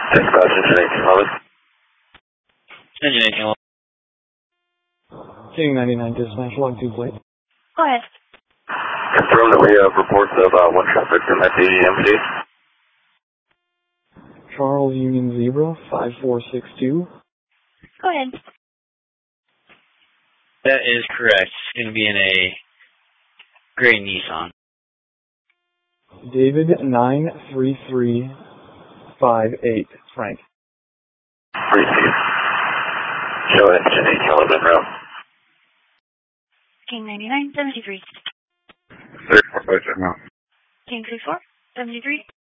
Dispatch engine 1811. Engine 1811. King 99 dispatch, log 2 plate. Go ahead. Confirm that we have reports of one traffic victim at the MPD. Charles Union Zebra 5462. Go ahead. That is correct. It's going to be in a gray Nissan. David 93358. Frank. Receive. Show engine 1811 route. King 99, 73. 34 by check now. King 34, 73.